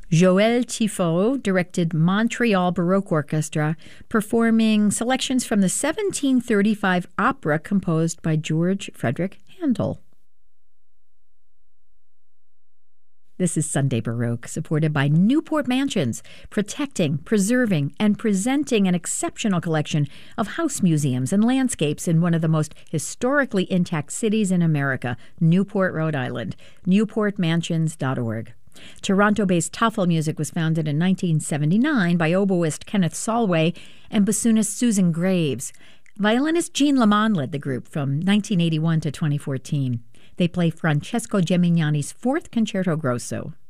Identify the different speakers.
Speaker 1: Joël Tifo directed Montreal Baroque Orchestra, performing selections from the 1735 opera composed by George Frederick Handel. This is Sunday Baroque, supported by Newport Mansions, protecting, preserving, and presenting an exceptional collection of house museums and landscapes in one of the most historically intact cities in America, Newport, Rhode Island. NewportMansions.org. Toronto-based Toffel Music was founded in 1979 by oboist Kenneth Solway and bassoonist Susan Graves. Violinist Jean Lamond led the group from 1981 to 2014. They play Francesco Gemignani's Fourth Concerto Grosso.